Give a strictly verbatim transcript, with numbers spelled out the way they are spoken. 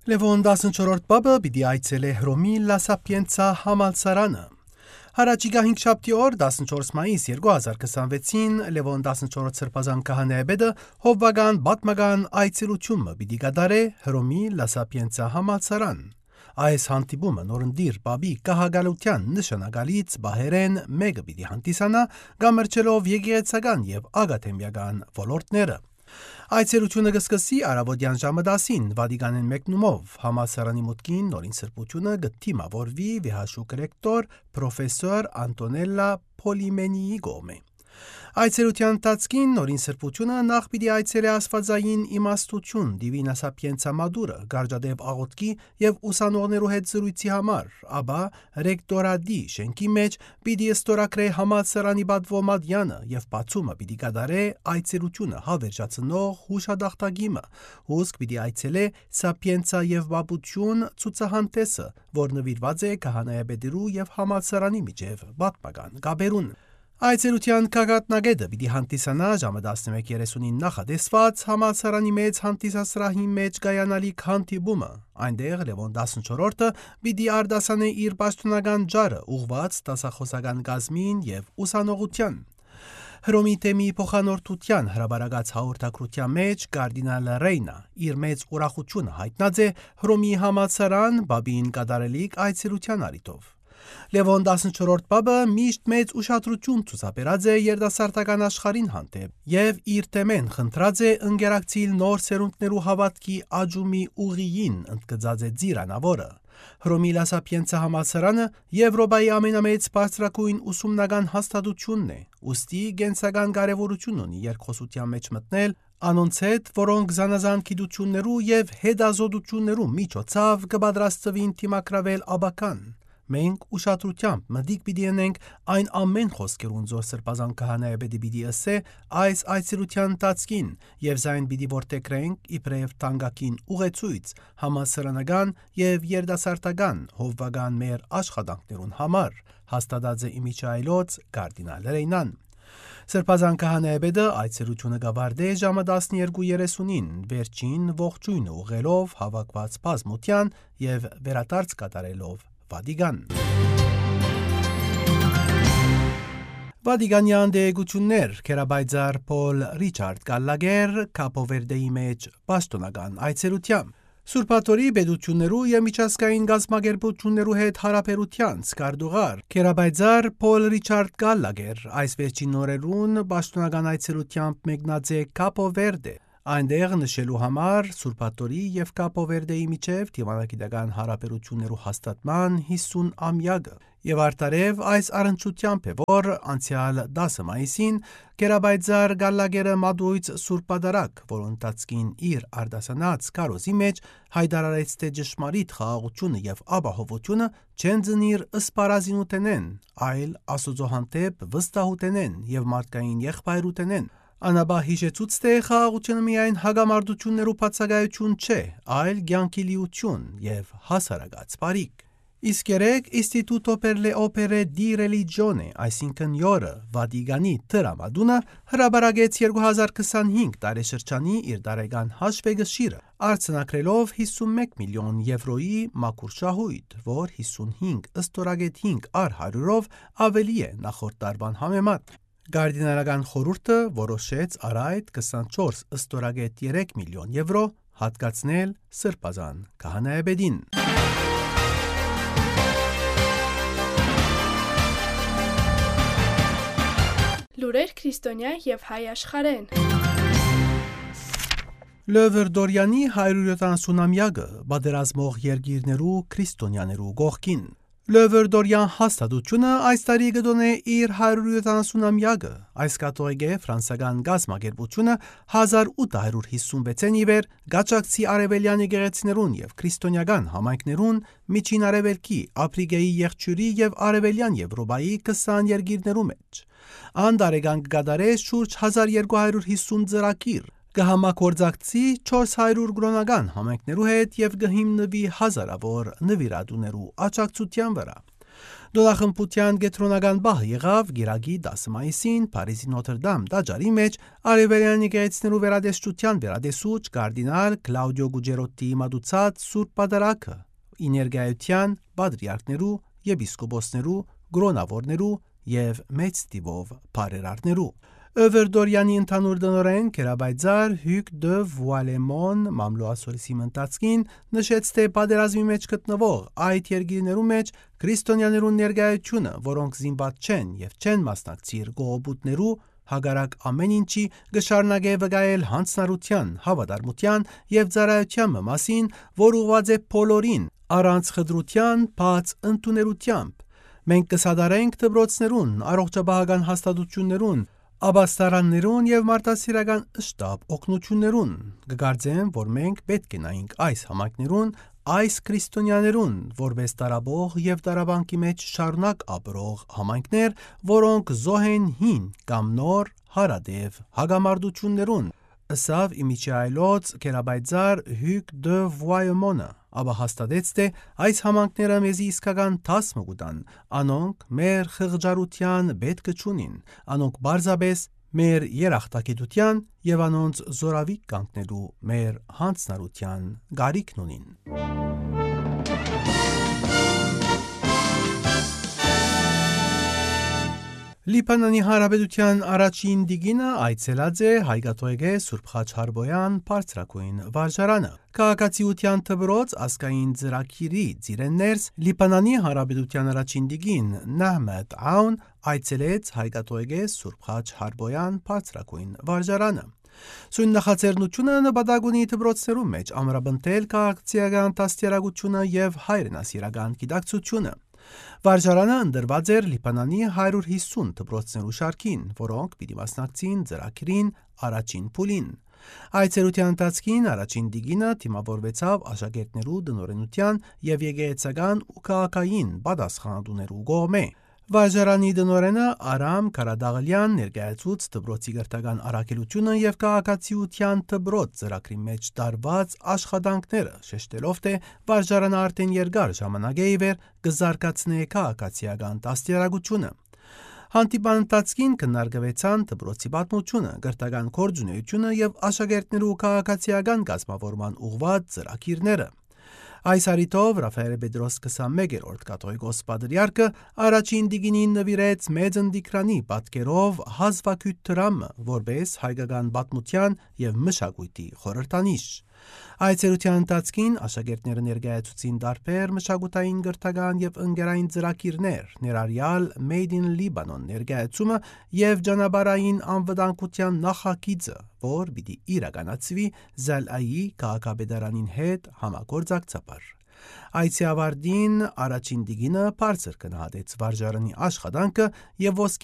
Լևոն տասնչորրորդ բաբը պիտի այցելե Հռոմի Լա Սապիենցա համալսարանը։ Հարաճիգա հինգշաբթի օր տասնչորս մայիս երկու հազար քսանվեցին Լևոն տասնչորրորդ սրբազան քահանայապետը հովվական պատմական այցելությունը պիտի կատարե Հռոմի Լա Սապիենցա համալսարան։ Այս հանդիպումը նորընտիր բաբի կահագալության նշանակալից բահերեն մեկը պիտի հանդիսանա, գամրջելով եկեղեցական եւ ակադեմիական ոլորտները։ Այցելությունը կսկսի առավոտյան ժամը տասին Վատիկանեն մեկնումով համալսարանի մուտքին նորին սրբությունը կդիմավորվի վեհաշուկ ռեկտոր պրոֆեսոր Անտոնելլա Փոլիմենիի կողմէ։ Այցելության ընթացքին նորին սրբությունը նախ պիտի այցելե աստվածային իմաստություն Դիվինա Սապիենցա Մադուրը գարջադեպ աղոթքի եւ ուսանողներու հետ զրույցի համար, ապա ռեկտորադի շենքի մեջ պիտի ստորագրե համալսարանի բադվոմադյանը եւ բացումը պիտի կատարե այցելությունը հավերժացնող հուշադախտագիմը, հուսք պիտի այցելե Սապիենցա եւ բաբություն ցուցահանդեսը, որ նվիրված է քահանայապետերու եւ համալսարանի միջև պատմական կապերուն։ Այցելության կագատնագետը պիտի հանդիսանա ժամը տասնմեկ երեսունին նախադեсված համալսարանի մեծ հանդիսասրահի մեջ կայանալիք հանդիպումը։ Այնտեղ Լևոն տասնչորրորդը պիտի արտասանե իր պաշտոնական ջարը ուղված դասախոսական կազմին եւ ուսանողության։ Հռոմի թեմի փոխանորդության հրաբարակած հաղորդակցության մեջ կարդինալ Ռեյնա իր մեծ ուրախությունը հայտնած է Հռոմի համալսարան բաբին կատարելիք այցելության առիթով։ Լևոն տասնչորրորդ բաբը միշտ մեծ ուշադրություն ցուցաբերած է երիտասարդական աշխարհին հանդեպ եւ իր թեմեն խնդրած է ընկերակցիլ նոր սերունդներու հավատքի աճումի ուղիին ընդգծած է ծիրանավորը։ Հռոմի Լա Սապիենցա համալսարանը Եվրոպայի ամենամեծ բարձրագույն ուսումնական հաստատությունն է, ուստի գենսական կարևորություն ունի երկխոսության մեջ մտնել անոնց հետ, որոնք զանազան գիտություններու եւ հետազոտություններու միջոցով կպատրաստվին թիմակրավել աբական։ Մենք ուշադրությամբ մտիկ պիտի ունենք այն ամեն խոսքերուն զոր սրբազան քահանայապետի պիտի ըսե այս այցելության ընթացքին եւ զայն պիտի որտեգրենք իբրև տանգակին ուղեցույց համալսարանական եւ երդասարտական հովվական մեր աշխատանքներուն համար, հաստատած է իմիջայլոց կարդինալ Ռեյնան։ Սրբազան քահանայապետը այցելությունը կավարտե ժամը տասներկու երեսունին վերջին ողջույնը ուղղելով հավաքված բազմության եւ վերադարձ կատարելով Վատիկան։ Վատիկանյան դեղեցություններ քերաբայձար Պոլ Ռիչարդ Գալլագեր Կապովերդեի մեջ պաշտոնական այցելությամբ Սուրբաթորի պետություններու եւ միջազգային գազམ་ագերբություններու հետ հարաբերության սկարդուղար քերաբայձար Պոլ Ռիչարդ Գալլագեր այս վերջին օրերուն պաշտոնական այցելությամբ մեկնած է Կապովերդե։ Այնտեղ նշելու համար Սուրբաթորի եւ Կապովերդեի միջև դիվանագիտական հարաբերություններու հաստատման հիսուն ամյակը եւ արտարև այս առընչությամբ է, որ անցյալ դասը մայիսին Կերաբայձար Գալլագերը մատույց Սուրբ Պատարագ, որ ընթացքին իր արտասանած կարոզի մեջ հայտարարեց, թե ճշմարիտ խաղաղությունը եւ ապահովությունը չեն ծնիր ըսպարազինութենեն, այլ Աստուծո հանդեպ վստահութենեն եւ մարդկային եղբայրութենեն։ Անաբա հիշեցուց թե խաղաղությունը միայն հագամարտություններու բացակայություն չէ, այլ կյանքի լիություն եւ հասարակած բարիք։ Իսկ երեք Istituto per le Opere di Religione, այսինքն յորը Վատիկանի տրամադունը հրաբարագեց երկու հազար քսանհինգ տարեշրջանի իր տարեկան հաշվեգշիրը, արձանագրելով հիսունմեկ միլիոն եվրոյի մաքուր շահույթ, որ հիսունհինգ ըստորագետ հինգ առ հարյուրով ավելի է նախորդ տարվան համեմատ։ Գարդինալական խորհուրդը որոշեց առ այդ քսանչորս ըստորագետ երեք միլիոն եվրո հատկացնել սրբազան քահանայապետին։ Լուրեր քրիստոնյա եւ հայ աշխարհեն։ Լևեր Դորյանի հարյուր յոթանասունամյակը պատերազմող երկիրներու քրիստոնյաներու կողքին։ Լևեր Դորյան հաստատությունը այս տարի կդոնե իր հարյուր յոթանասունամյակը, այս կաթողիկ է ֆրանսական գազམ་ագերբությունը հազար ութ հարյուր հիսունվեցին իվեր գաճակցի արևելյան եկեղեցիներուն եւ քրիստոնյական համայնքներուն միջին արևելքի, Աֆրիկայի եղջյուրի եւ արևելյան Եվրոպայի քսան երկիրներու մեջ։ Անդարեգան կգադարե շուրջ հազար երկու հարյուր հիսուն ծրագիր կհամագործակցի չորս հարյուր գրոնական համայնքներու հետ եւ կհիմնվի հազարավոր նվիրատուներու աջակցության վրա։ Դոլախմբության գետրոնական բահը եղավ գիրագի դասը մայիսին Փարիզի Նոթր-Դամ տաճարի մեջ արևելյան եկեղեցիներու վերադեսչության վերադեսուչ կարդինալ Կլաուդիո Գուջերոտիի մատուցած Սուրբ Պատարագը ի ներկայության պատրիարքներու, եպիսկոպոսներու, գրոնավորներու եւ մեծ տիվով բարերարներու։ Ըվերդորյանի ընդհանուր դնորեն Կերաբայձար Հյուկ դը Վուալեմոն մամլոասորիսի մնտածքին նշեց, թե պատերազմի մեջ գտնվող այդ երկիրներու մեջ քրիստոնյաներուն ներկայությունը, որոնք զինված չեն եւ չեն մասնակցիր գողոբուտներու, հագարակ ամեն ինչի գշարնագե վգայել հանցնարության, հավատարմության եւ ծառայության մասին, որ ուղված է բոլորին, առանց խտրության, բաց ընդուներությամբ։ Մենք կսադարենք դպրոցներուն, առողջապահական հաստատություններուն, աբաստարաններուն եւ մարդասիրական շտաբ օգնություններուն։ Կգարձեմ, որ մենք պետք է նայենք այս համայնքներուն, այս քրիստոնյաներուն, որպես տարաբող եւ տարաբանկի մեջ շարունակ ապրող համայնքներ, որոնք զոհ են հին կամ նոր հարադեվ հագամարտություններուն։ Ըսավ իմիջայլոց Կերաբայձար Հյուկ դը Վուայեմոնը, ապա հաստատեց, թե այս համանքները մեզի իսկական դաս մգուտան, անոնք մեր խղճարության պետքը չունին, անոնք բարձաբես մեր երախտագիտության եւ անոնց զորավիկ կանգնելու մեր հանցնարության գարիքն ունին։ Լիբանանի Հանրապետության առաջին դիգինը այցելած է Հայկաթոյգե Սուրբ Խաչ Հարբոյան բարձրակույն վարժարանը։ Քաղաքացիության դպրոց ազգային ծրագիրի ծիրեններս Լիբանանի Հանրապետության առաջին դիգին Նահմեդ Աուն այցելեց Հայկաթոյգե Սուրբ Խաչ Հարբոյան բարձրակույն վարժարանը։ Սույն նախաձեռնությունը նպատակ ունի դպրոցներում մեջ ամրապնդել քաղաքացիական դաստիարակությունը եւ հայրենասիրական գիտակցությունը։ Վարժարանը ընդրված էր Լիբանանի հարյուր հիսուն դպրոցներու շարքին, որոնք պիտի մասնակցին ծրագրին առաջին փուլին։ Այցելության ընթացքին առաջին դիգինը թիմավորվեցավ աշակերտներու դնորենության եւ եկեղեցական ու քաղաքային պատասխանատուներու կողմէ։ Վարժարանի դնորենը Արամ Կարադաղլյան ներկայացուց դպրոցի գրթական առաքելությունը եւ քաղաքացիության դպրոց ծրագրի մեջ տարված աշխատանքները, շեշտելով, թե վարժարանը արդեն երկար ժամանակ է իվեր կզարգացնե քաղաքացիական դաստիարակությունը։ Հանդիպան ընթացքին քննարկվեցան դպրոցի պատմությունը, գրթական գործունեությունը եւ աշակերտներու քաղաքացիական կազմավորման ուղղված ծրագիրները։ Այս արիտով Ռաֆայել Պետրոս քսանմեկերորդ կաթողիկոս պատրիարքը առաջին դիգինին նվիրեց մեծ ընդիկրանի պատկերով հազվագյուտ դրամը, որպես հայկական պատմության եւ մշակույթի խորհրդանիշ։ Այցելության ընթացքին աշակերտները ներկայացուցին տարբեր մշակութային գրթական եւ ընկերային ծրագիրներ, ներառյալ Made in Lebanon ներկայացումը եւ ճանապարհային անվտանգության նախագիծը, որ պիտի իրականացվի Զալայի քաղաքապետարանին հետ համագործակցաբար։ Այցի ավարտին առաջին դիգինը բարձր գնահատեց վարժարանի աշխատանքը եւ ոսկե